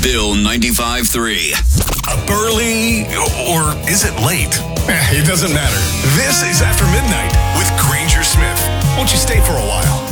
Bill 95.3. Up early, or is it late? It doesn't matter. This is After Midnight with Granger Smith. Won't you stay for a while?